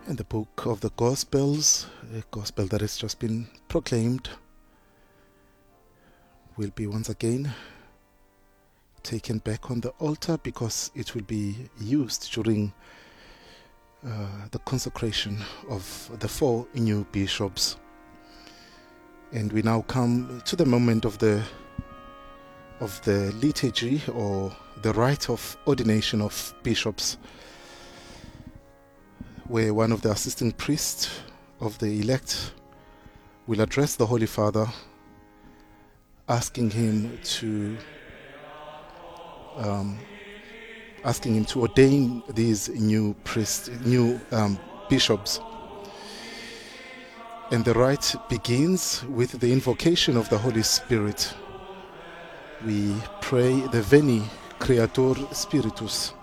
In the book of the Gospels, a Gospel that has just been proclaimed, will be once again taken back on the altar because it will be used during the consecration of the 4 new bishops. And we now come to the moment of the liturgy, or the rite of ordination of bishops, where one of the assistant priests of the elect will address the Holy Father, asking him to ordain these new bishops. And the rite begins with the invocation of the Holy Spirit. We pray the Veni Creator Spiritus.